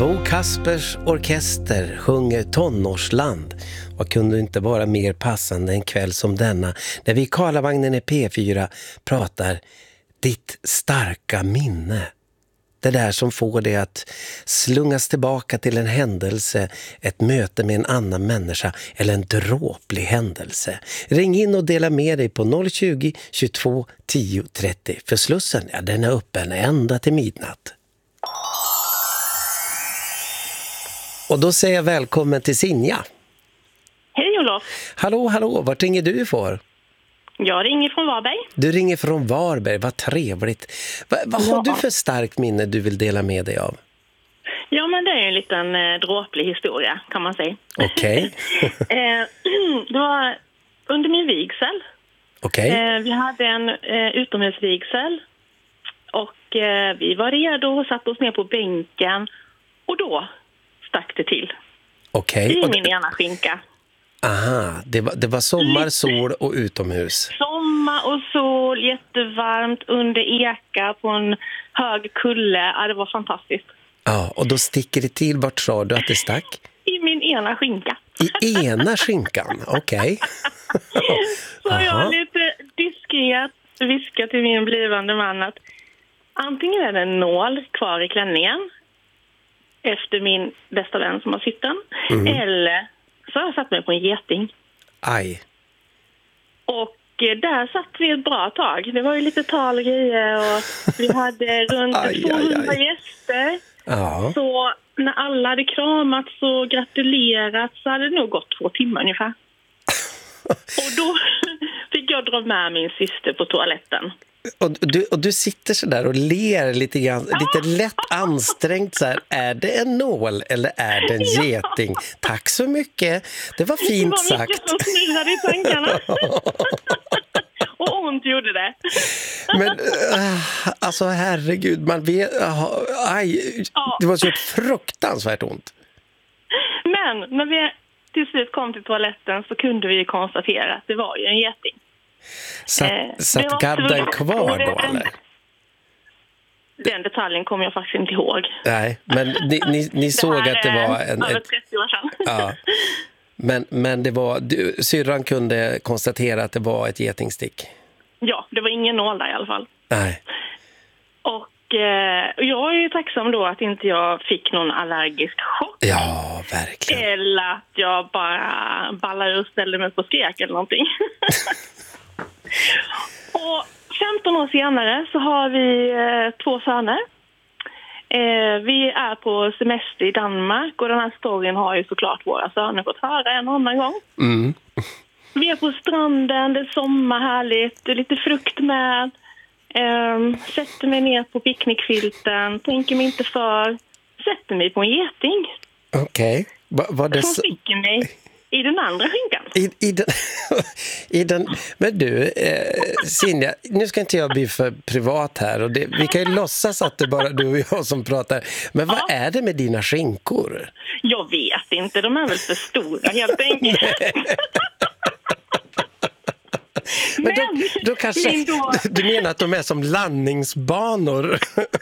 Bo Kaspers orkester sjunger Tonårsland. Vad kunde inte vara mer passande en kväll som denna när vi i Karlavagnen i P4 pratar ditt starka minne. Det där som får det att slungas tillbaka till en händelse, ett möte med en annan människa eller en dråplig händelse. Ring in och dela med dig på 020 22 10 30. För Slussen, ja, den är öppen ända till midnatt. Och då säger jag välkommen till Sinja. Hej Olof. Hallå, vart ringer du ifrån? Jag ringer från Varberg. Du ringer från Varberg, vad trevligt. Vad har du för starkt minne du vill dela med dig av? Ja, men det är en liten dråplig historia kan man säga. Okej. Det var under min vigsel. Okej. Vi hade en utomhusvigsel och vi var redo och satt oss ner på bänken och då stack det till. Okej. I min ena skinka. Aha, det var sommar, sol och utomhus. Sommar och sol, jättevarmt under eka på en hög kulle. Ja, det var fantastiskt. Ja, och då sticker det till. Vart sa du att det stack? I min ena skinka. I ena skinkan, okej. Så jag lite diskret viskade till min blivande man att antingen är det en nål kvar i klänningen efter min bästa vän som har sytt den, eller så har jag satt mig på en geting. Aj. Och där satt vi ett bra tag. Det var ju lite tal och grejer och vi hade runt 200 gäster. Ja. Så när alla hade kramats och gratulerat så hade det nog gått 2 timmar ungefär. Och då fick jag dra med min syster på toaletten. Och du sitter så där och ler lite grann, lite lätt ansträngt så här. Är det en nål eller är det en geting? Tack så mycket. Det var fint sagt. Det var mycket som snurrade i tankarna. Och ont gjorde det. Men alltså herregud, man vet, det var så ett fruktansvärt ont. Men när vi till slut kom till toaletten så kunde vi konstatera att det var ju en geting. Satt gadden kvar då, eller? Den detaljen kommer jag faktiskt inte ihåg. Nej, men ni såg att det var över 30 år sedan. Ja. Men det var, syrran kunde konstatera att det var ett getingstick. Ja, det var ingen nål där i alla fall. Nej. Och jag är ju tacksam då att inte jag fick någon allergisk chock. Ja, verkligen. Eller att jag bara ballade och ställde mig på skrek eller någonting. Och 15 år senare så har vi 2 söner. Vi är på semester i Danmark och den här storyn har ju såklart våra söner fått höra en annan gång. Mm. Vi är på stranden, det är sommar, härligt, det är lite frukt med. Sätter mig ner på picknickfilten, tänker mig inte för, sätter mig på en geting. Okej. Som sticker mig i den andra skinkan. I den, men du, Sinja, nu ska inte jag bli för privat här. Och vi kan ju låtsas att det är bara du och jag som pratar. Men vad är det med dina skinkor? Jag vet inte, de är väl för stora helt enkelt. Men då kanske du menar att de är som landningsbanor.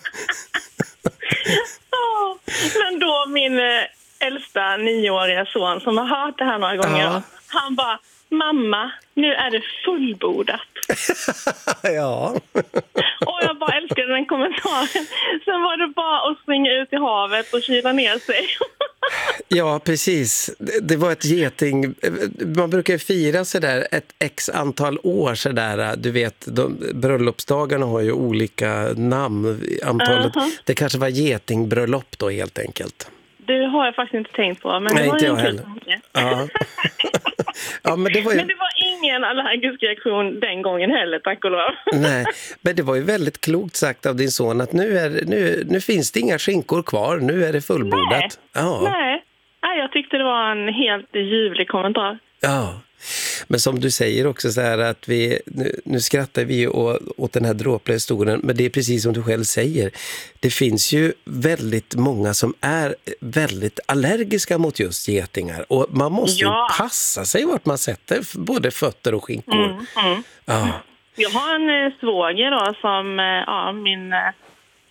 Men då min äldsta 9-åriga son som har hört det här några gånger, han bara, mamma, nu är det fullbordat. Ja. Och jag bara älskade den kommentaren. Sen var det bara att springa ut i havet och kyla ner sig. Ja, precis. Det var ett geting. Man brukar fira så där ett x antal år så där. Du vet, bröllopsdagarna har ju olika namn. Antalet. Det kanske var getingbröllop då helt enkelt. Det har jag faktiskt inte tänkt på. Men nej, det var inte jag en heller. Ja. Ja, men det var ju... Men det var ingen allergisk reaktion den gången heller, tack och lov. Nej, men det var ju väldigt klokt sagt av din son att nu finns det inga skinkor kvar, nu är det fullbordat. Nej, jag tyckte det var en helt ljuvlig kommentar. Ja, men som du säger också så här att nu skrattar vi åt den här dråpliga historien, men det är precis som du själv säger. Det finns ju väldigt många som är väldigt allergiska mot just getingar och man måste ju passa sig vart man sätter både fötter och skinkor. Ja. Jag har en svåger då som min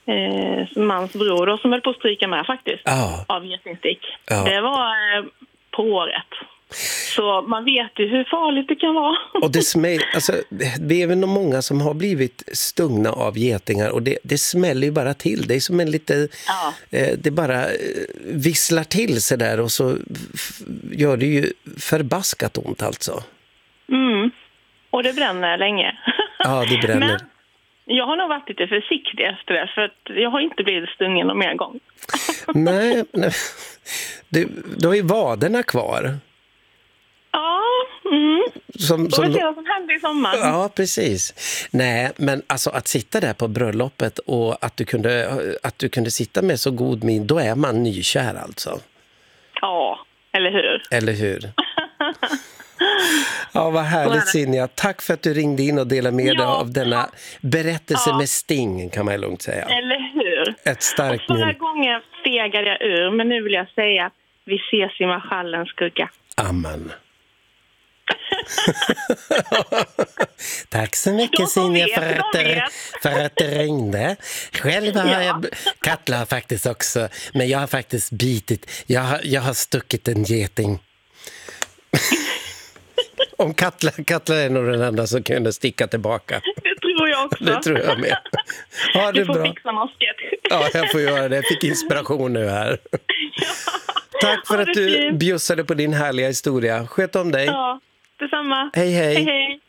mans bror då, som höll på att stryka med faktiskt. Ja. Av getingstick. Ja. Det var på året. Så man vet ju hur farligt det kan vara. Och det är väl nog många som har blivit stungna av getingar och det smäller ju bara till. Det är som en lite... Ja. Det bara visslar till sig där och så gör det ju förbaskat ont alltså. Mm. Och det bränner länge. Ja, det bränner. Men jag har nog varit lite försiktig efter det, för att jag har inte blivit stungen någon mer gång. Nej. Du har ju vaderna kvar. Ja, mm. Som får vi se vad som händer i sommar. Ja, precis. Nej, men alltså att sitta där på bröllopet och att du kunde sitta med så god min, då är man nykär alltså. Ja, eller hur? Eller hur? Ja, vad härligt Sinja. Tack för att du ringde in och delade med dig av denna berättelse med Sting, kan man lugnt säga. Eller hur? Ett starkt och förra gången fegade jag ur, men nu vill jag säga att vi ses i marschallens skugga. Amen. Tack så mycket Sinja för att det ringde. Själv har jag Katla faktiskt också, men jag har faktiskt bitit. Jag har stuckit en geting. Om Katla är nog den enda som kunde sticka tillbaka. Det tror jag också. Det tror jag med. Ha det du får bra. Fixa masket. Ja, jag får göra det. Jag fick inspiration nu här. Tack för att du bjussade på din härliga historia. Sköt om dig. Ja, detsamma. Hej, hej. Hej, hej.